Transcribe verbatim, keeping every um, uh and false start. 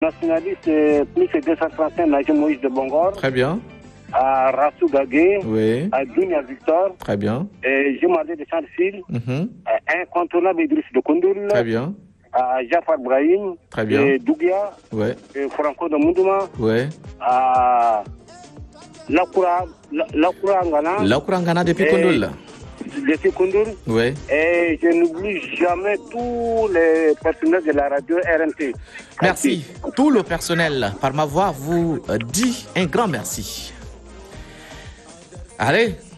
Nationaliste, plus de deux cent trente-cinq, Najim Moïse de Bongor. Très bien. À Rassou Gagé. Oui. À Dunia Victor. Très bien. Et Jumardé de Saint-Fil. Mm-hmm. Incontournable Idriss de Koundoul. Très bien. À Jafar Brahim. Très bien. Et Dougia. Ouais. Et Franco de Moudouma. Ouais. À Lakoura, Lakoura Ngana. Lakoura Ngana depuis Koundoul. Depuis Koundoul. Ouais. Et je n'oublie jamais tous les personnels de la radio R M T. Merci. Tout le personnel, par ma voix, vous dit un grand merci. Allez.